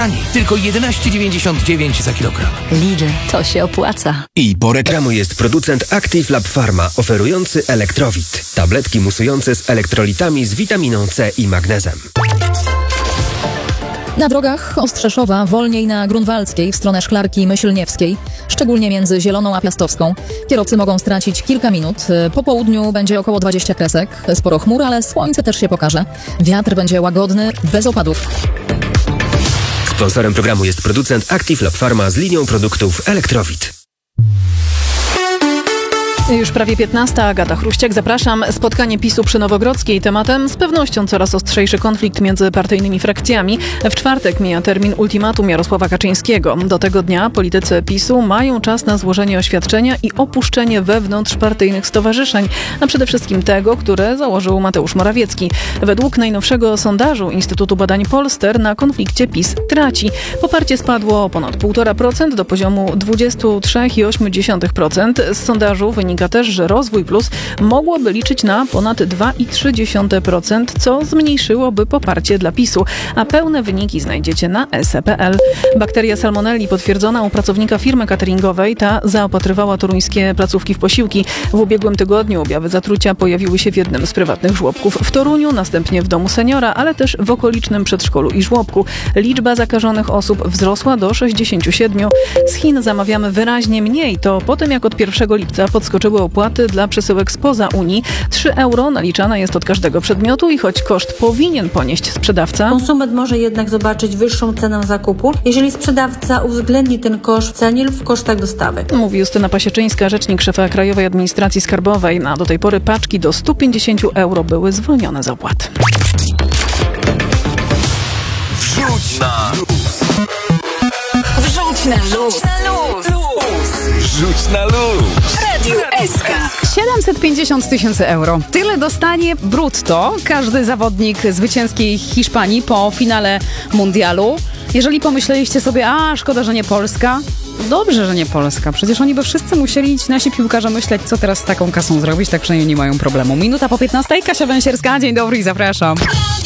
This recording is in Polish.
taniej. Tylko 11,99 za kilogram. Lidl, to się opłaca. I po reklamu jest producent Active Lab Pharma, oferujący Elektrowit. Tabletki musujące z elektrolitami z witaminą C i magnezem. Na drogach Ostrzeszowa wolniej na Grunwaldzkiej w stronę Szklarki Myślniewskiej, szczególnie między Zieloną a Piastowską. Kierowcy mogą stracić kilka minut. Po południu będzie około 20 kresek, sporo chmur, ale słońce też się pokaże. Wiatr będzie łagodny, bez opadów. Sponsorem programu jest producent Active Lab Pharma z linią produktów Elektrowit. Już prawie 15. Agata Chruściak, zapraszam. Spotkanie PiS-u przy Nowogrodzkiej. Tematem z pewnością coraz ostrzejszy konflikt między partyjnymi frakcjami. W czwartek mija termin ultimatum Jarosława Kaczyńskiego. Do tego dnia politycy PiS-u mają czas na złożenie oświadczenia i opuszczenie wewnątrzpartyjnych stowarzyszeń, a przede wszystkim tego, które założył Mateusz Morawiecki. Według najnowszego sondażu Instytutu Badań Polster na konflikcie PiS traci. Poparcie spadło o ponad 1,5% do poziomu 23,8%. Z sondażu wynika też, że Rozwój Plus mogłoby liczyć na ponad 2,3%, co zmniejszyłoby poparcie dla PiS-u, a pełne wyniki znajdziecie na SE.pl. Bakteria salmonelli potwierdzona u pracownika firmy cateringowej, ta zaopatrywała toruńskie placówki w posiłki. W ubiegłym tygodniu objawy zatrucia pojawiły się w jednym z prywatnych żłobków w Toruniu, następnie w domu seniora, ale też w okolicznym przedszkolu i żłobku. Liczba zakażonych osób wzrosła do 67. Z Chin zamawiamy wyraźnie mniej. To po tym, jak od 1 lipca podskoczyły opłaty dla przesyłek spoza Unii. 3 euro naliczana jest od każdego przedmiotu i choć koszt powinien ponieść sprzedawca, konsument może jednak zobaczyć wyższą cenę zakupu, jeżeli sprzedawca uwzględni ten koszt w cenie lub w kosztach dostawy. Mówi Justyna Pasieczyńska, rzecznik szefa Krajowej Administracji Skarbowej. Do tej pory paczki do 150 euro były zwolnione z opłat. Wrzuć na luz! Wrzuć na luz! Wrzuć na luz! Radio SK. 750 000 euro. Tyle dostanie brutto każdy zawodnik zwycięskiej Hiszpanii po finale mundialu. Jeżeli pomyśleliście sobie, szkoda, że nie Polska. Dobrze, że nie Polska. Przecież oni by wszyscy musieli, ci nasi piłkarze, myśleć, co teraz z taką kasą zrobić. Tak przynajmniej nie mają problemu. Minuta po 15. Kasia Węsierska. Dzień dobry i zapraszam.